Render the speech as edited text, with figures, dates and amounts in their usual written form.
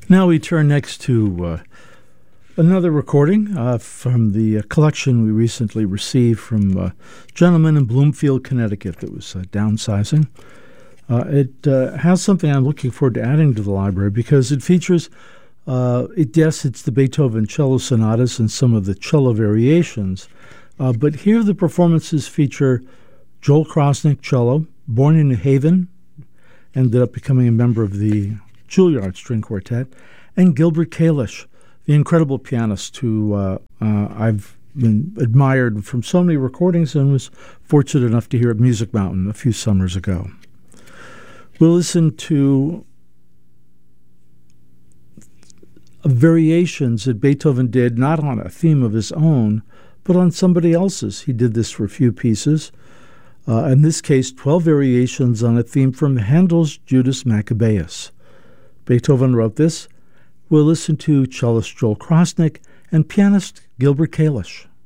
Now we turn next to another recording from the collection we recently received from a gentleman in Bloomfield, Connecticut that was downsizing. It has something I'm looking forward to adding to the library because it features, it's the Beethoven cello sonatas and some of the cello variations. But here the performances feature Joel Krosnick, cello, born in New Haven, ended up becoming a member of the Juilliard String Quartet, and Gilbert Kalish, the incredible pianist who I've been admired from so many recordings and was fortunate enough to hear at Music Mountain a few summers ago. We'll listen to variations that Beethoven did not on a theme of his own, but on somebody else's. He did this for a few pieces. In this case, 12 variations on a theme from Handel's Judas Maccabeus. Beethoven wrote this. We'll listen to cellist Joel Krosnick and pianist Gilbert Kalish.